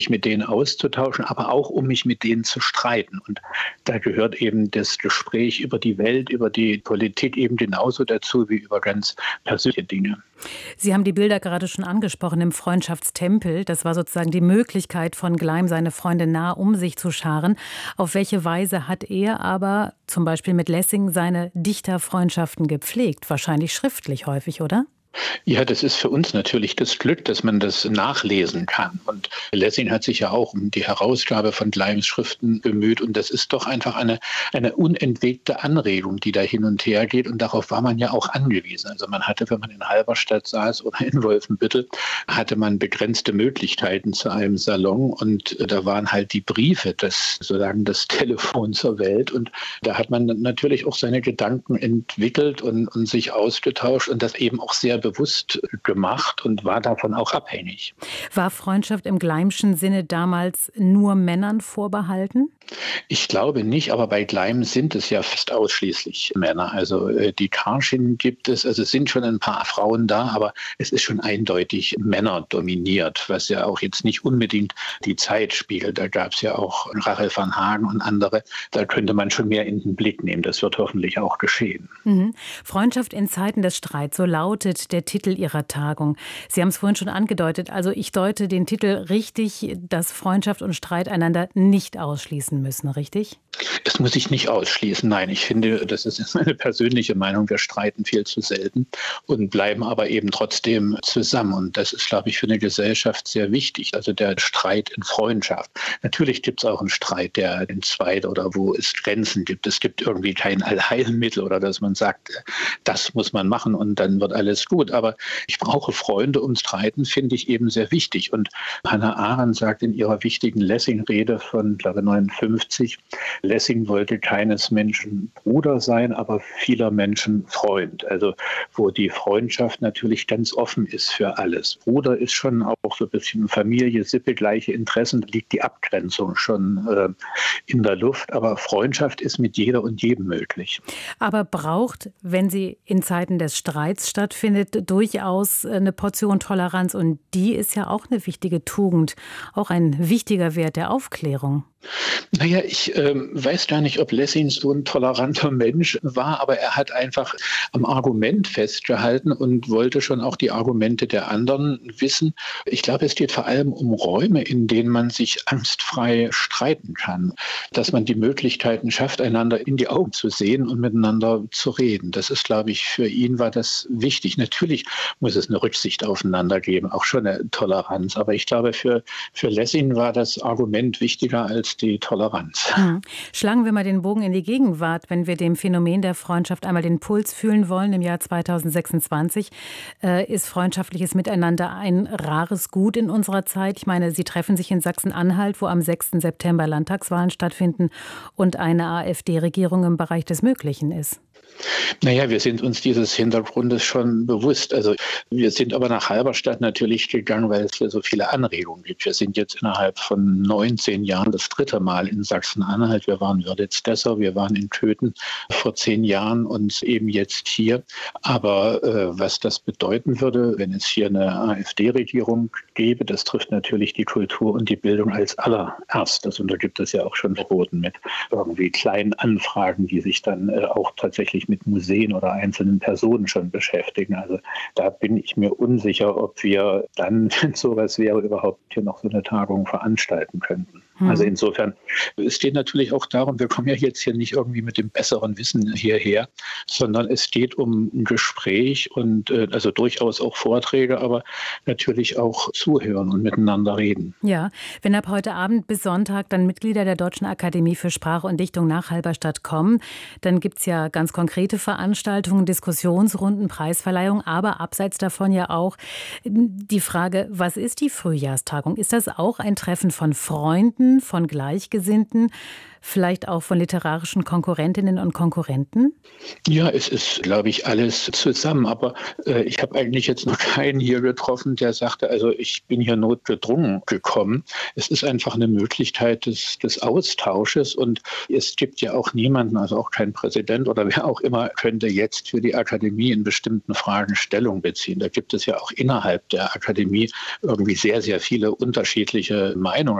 mich mit denen auszutauschen, aber auch um mich mit denen zu streiten. Und da gehört eben das Gespräch über die Welt, über die Politik eben genauso dazu wie über ganz persönliche Dinge. Sie haben die Bilder gerade schon angesprochen im Freundschaftstempel. Das war sozusagen die Möglichkeit von Gleim, seine Freunde nah um sich zu scharen. Auf welche Weise hat er aber zum Beispiel mit Lessing seine Dichterfreundschaften gepflegt? Wahrscheinlich schriftlich häufig, oder? Ja, das ist für uns natürlich das Glück, dass man das nachlesen kann. Und Lessing hat sich ja auch um die Herausgabe von Gleims Schriften bemüht. Und das ist doch einfach eine unentwegte Anregung, die da hin und her geht. Und darauf war man ja auch angewiesen. Also man hatte, wenn man in Halberstadt saß oder in Wolfenbüttel, hatte man begrenzte Möglichkeiten zu einem Salon. Und da waren halt die Briefe, das Telefon zur Welt. Und da hat man natürlich auch seine Gedanken entwickelt und sich ausgetauscht und das eben auch sehr bewusst gemacht und war davon auch abhängig. War Freundschaft im Gleimschen Sinne damals nur Männern vorbehalten? Ich glaube nicht, aber bei Gleim sind es ja fast ausschließlich Männer. Also die Karschin gibt es, also es sind schon ein paar Frauen da, aber es ist schon eindeutig männerdominiert, was ja auch jetzt nicht unbedingt die Zeit spiegelt. Da gab es ja auch Rachel van Hagen und andere. Da könnte man schon mehr in den Blick nehmen. Das wird hoffentlich auch geschehen. Mhm. Freundschaft in Zeiten des Streits, so lautet der Titel Ihrer Tagung. Sie haben es vorhin schon angedeutet, also ich deute den Titel richtig, dass Freundschaft und Streit einander nicht ausschließen müssen, richtig? Es muss sich nicht ausschließen. Nein, ich finde, das ist meine persönliche Meinung, wir streiten viel zu selten und bleiben aber eben trotzdem zusammen. Und das ist, glaube ich, für eine Gesellschaft sehr wichtig. Also der Streit in Freundschaft. Natürlich gibt es auch einen Streit, der in Zweit oder wo es Grenzen gibt. Es gibt irgendwie kein Allheilmittel oder dass man sagt, das muss man machen und dann wird alles gut. Aber ich brauche Freunde und Streiten, finde ich eben sehr wichtig. Und Hannah Arendt sagt in ihrer wichtigen Lessing-Rede von, glaube ich, 59, Lessing wollte keines Menschen Bruder sein, aber vieler Menschen Freund. Also wo die Freundschaft natürlich ganz offen ist für alles. Bruder ist schon auch so ein bisschen Familie, Sippe, gleiche Interessen, da liegt die Abgrenzung schon in der Luft. Aber Freundschaft ist mit jeder und jedem möglich. Aber braucht, wenn sie in Zeiten des Streits stattfindet, durchaus eine Portion Toleranz. Und die ist ja auch eine wichtige Tugend, auch ein wichtiger Wert der Aufklärung. Naja, ich weiß gar nicht, ob Lessing so ein toleranter Mensch war, aber er hat einfach am Argument festgehalten und wollte schon auch die Argumente der anderen wissen. Ich glaube, es geht vor allem um Räume, in denen man sich angstfrei streiten kann, dass man die Möglichkeiten schafft, einander in die Augen zu sehen und miteinander zu reden. Das ist, glaube ich, für ihn war das wichtig. Natürlich muss es eine Rücksicht aufeinander geben, auch schon eine Toleranz. Aber ich glaube, für Lessing war das Argument wichtiger als die Toleranz. Schlagen wir mal den Bogen in die Gegenwart, wenn wir dem Phänomen der Freundschaft einmal den Puls fühlen wollen. Im Jahr 2026 ist freundschaftliches Miteinander ein rares Gut in unserer Zeit. Ich meine, Sie treffen sich in Sachsen-Anhalt, wo am 6. September Landtagswahlen stattfinden und eine AfD-Regierung im Bereich des Möglichen ist. Naja, wir sind uns dieses Hintergrundes schon bewusst. Also wir sind aber nach Halberstadt natürlich gegangen, weil es hier so viele Anregungen gibt. Wir sind jetzt innerhalb von 19 Jahren das 3. Mal in Sachsen-Anhalt. Wir waren in Wörditz-Dessau, wir waren in Köthen vor 10 Jahren und eben jetzt hier. Aber was das bedeuten würde, wenn es hier eine AfD-Regierung gäbe, das trifft natürlich die Kultur und die Bildung als allererstes. Und da gibt es ja auch schon Verboten mit irgendwie kleinen Anfragen, die sich dann auch tatsächlich mit Museen oder einzelnen Personen schon beschäftigen. Also da bin ich mir unsicher, ob wir dann, wenn sowas wäre, überhaupt hier noch so eine Tagung veranstalten könnten. Also insofern, es geht natürlich auch darum, wir kommen ja jetzt hier nicht irgendwie mit dem besseren Wissen hierher, sondern es geht um ein Gespräch und also durchaus auch Vorträge, aber natürlich auch zuhören und miteinander reden. Ja, wenn ab heute Abend bis Sonntag dann Mitglieder der Deutschen Akademie für Sprache und Dichtung nach Halberstadt kommen, dann gibt es ja ganz konkrete Veranstaltungen, Diskussionsrunden, Preisverleihungen, aber abseits davon ja auch die Frage, was ist die Frühjahrstagung? Ist das auch ein Treffen von Freunden? Freundinnen, von Gleichgesinnten, vielleicht auch von literarischen Konkurrentinnen und Konkurrenten? Ja, es ist, glaube ich, alles zusammen. Aber ich habe eigentlich jetzt noch keinen hier getroffen, der sagte, also ich bin hier notgedrungen gekommen. Es ist einfach eine Möglichkeit des Austausches. Und es gibt ja auch niemanden, also auch kein Präsident oder wer auch immer, könnte jetzt für die Akademie in bestimmten Fragen Stellung beziehen. Da gibt es ja auch innerhalb der Akademie irgendwie sehr, sehr viele unterschiedliche Meinungen.